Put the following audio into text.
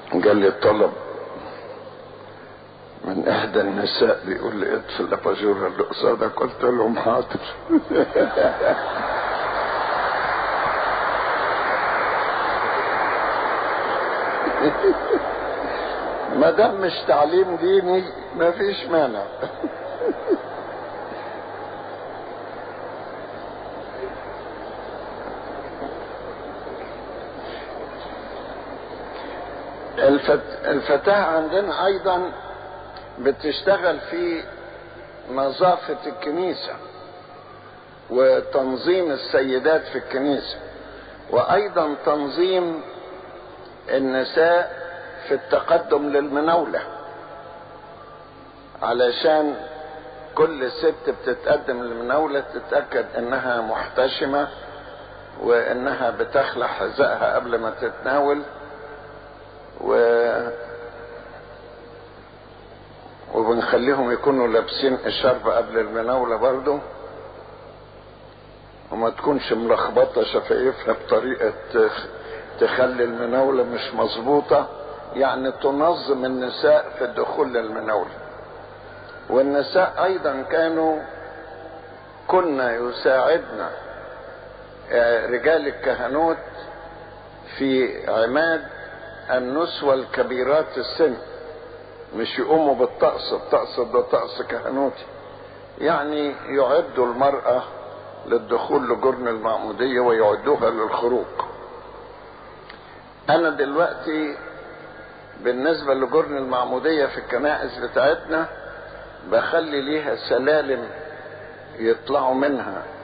جالي طلب من احدى النساء بيقول لي اطفي الاباجوره اللي قصادك، قلت لهم حاضر. ما دام مش تعليم ديني ما فيش مانع. الفتاة عندنا ايضا بتشتغل في نظافة الكنيسة وتنظيم السيدات في الكنيسة، وايضا تنظيم النساء في التقدم للمناولة، علشان كل ست بتتقدم للمناولة تتأكد انها محتشمة وانها بتخلع حذائها قبل ما تتناول، وبنخليهم يكونوا لابسين الشرب قبل المناولة برضو، وما تكونش ملخبطة شفايفها بطريقة تخلي المناولة مش مظبوطة، يعني تنظم النساء في الدخول للمناولة. والنساء ايضا كنا يساعدنا رجال الكهنوت في عماد النسوة الكبيرات السن، مش يقوموا بالطقس، الطقس ده طقس كهنوتي، يعني يعدوا المرأة للدخول لجرن المعمودية ويعدوها للخروج. انا دلوقتي بالنسبة لجرن المعمودية في الكنائس بتاعتنا بخلي ليها سلالم يطلعوا منها